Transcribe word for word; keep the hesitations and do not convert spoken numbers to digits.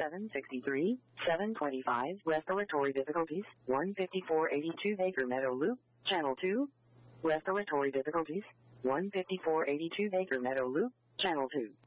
seven sixty-three, seven twenty-five, respiratory difficulties, one fifty-four eighty-two Baker Meadow Loop, channel two, respiratory difficulties, one fifty-four eighty-two Baker Meadow Loop, channel two.